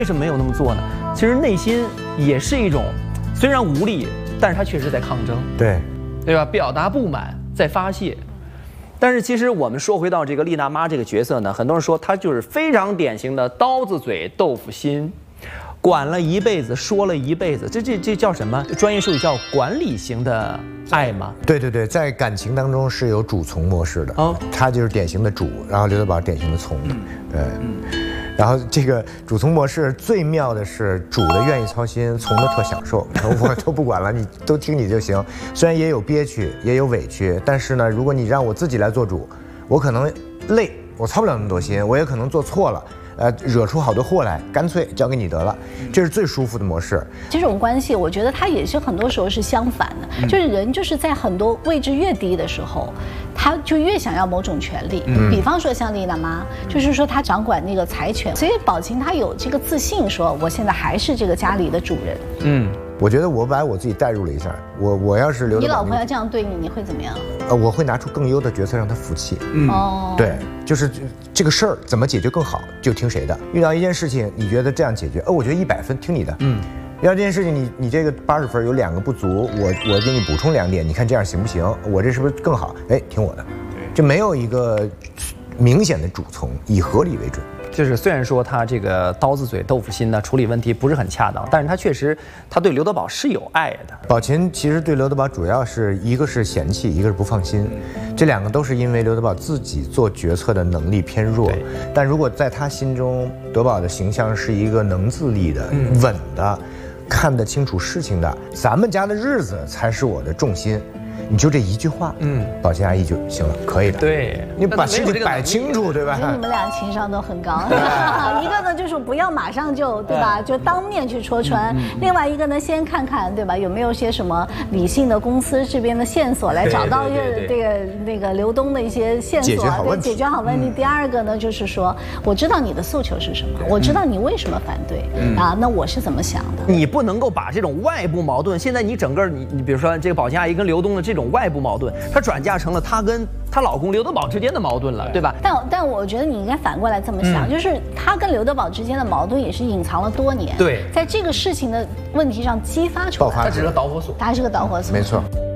为什么没有那么做呢？其实内心也是一种，虽然无力，但是他确实在抗争，对吧？表达不满，在发泄。但是其实我们说回到这个丽娜妈这个角色呢，很多人说她就是非常典型的刀子嘴豆腐心，管了一辈子，说了一辈子，这叫什么？专业术语叫管理型的爱吗？ 对，在感情当中是有主从模式的哦，他就是典型的主，然后刘德宝典型的从，然后这个主从模式最妙的是主的愿意操心，从的特享受，我都不管了，你都听你就行。虽然也有憋屈，也有委屈，但是呢，如果你让我自己来做主，我可能累，我操不了那么多心，我也可能做错了。惹出好多祸来，干脆交给你得了，这是最舒服的模式。 这种关系，我觉得它也是很多时候是相反的，就是人就是在很多位置越低的时候，他就越想要某种权利。比方说像丽娜妈，就是说她掌管那个财权，所以宝琴她有这个自信，说我现在还是这个家里的主人。 我觉得我把我自己代入了一下，我要是刘德宝， 你老婆要这样对你，你会怎么样？ 我会拿出更优的决策让她服气。对，就是这个事儿怎么解决更好，就听谁的。遇到一件事情，你觉得这样解决，我觉得100分，听你的。遇到这件事情，你这个80分有2个不足，我给你补充2点，你看这样行不行？我这是不是更好？听我的，就没有一个明显的主从，以合理为准。 就是虽然说他这个刀子嘴豆腐心呢，处理问题不是很恰当，但是他确实他对刘德宝是有爱的。 宝琴其实对刘德宝主要是一个是嫌弃，一个是不放心，这2个都是因为刘德宝自己做决策的能力偏弱。但如果在他心中，德宝的形象是一个能自立的、稳的、看得清楚事情的，咱们家的日子才是我的重心。你就这一句话，宝琴阿姨就行了，可以的。 对， 你把事情摆清楚，对吧？ 我觉得你们俩情商都很高。一个呢就是不要马上就，对吧？就当面去戳穿。另外一个呢，先看看，对吧？有没有些什么理性的公司这边的线索，来找到那个刘东的一些线索，对，解决好问题。第二个呢，就是说，我知道你的诉求是什么，我知道你为什么反对啊，那我是怎么想的？ 你不能够把这种外部矛盾，现在你整个你比如说这个宝琴阿姨跟刘东的这种外部矛盾，它转嫁成了她跟她老公刘德宝之间的矛盾了，对吧？ 但我觉得你应该反过来这么想，就是她跟刘德宝之间的矛盾也是隐藏了多年， 对， 在这个事情的问题上激发出来， 它只是个导火索， 它是个导火索， 没错。